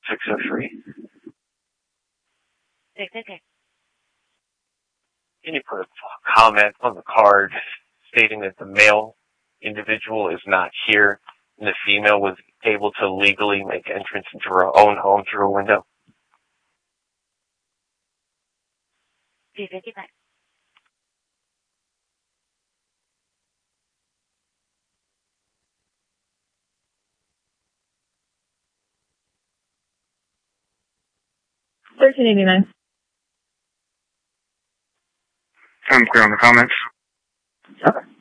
603. Okay. Can you put a comment on the card stating that the male individual is not here and the female was able to legally make entrance into her own home through a window? 355. $13.89. I'm clear on the comments. Okay.